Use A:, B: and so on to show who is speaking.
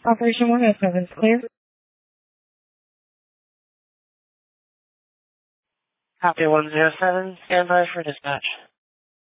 A: Operation 107 is clear.
B: Copy 107. Stand by for dispatch.